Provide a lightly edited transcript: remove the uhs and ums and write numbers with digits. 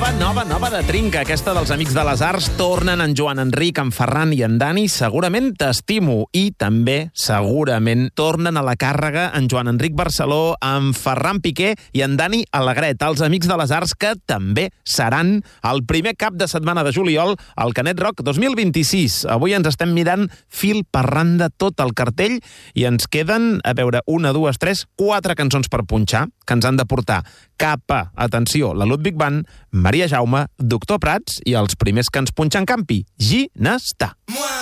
Nova de trinca. Aquesta dels Amics de les Arts. Tornen en Joan Enric, en Ferran i en Dani. Segurament t'estimo. I també, segurament, tornen a la càrrega en Joan Enric Barceló, en Ferran Piqué i en Dani Alegret. Els Amics de les Arts que també seran el primer cap de setmana de juliol al Canet Rock 2026. Avui ens estem mirant fil per randa tot el cartell i ens queden, a veure, 1, 2, 3, 4 cançons per punxar que ens han de portar cap a, atenció, la Ludwig Band, Maria Jaume, Doctor Prats i els primers que ens punxen campi, Ginestar.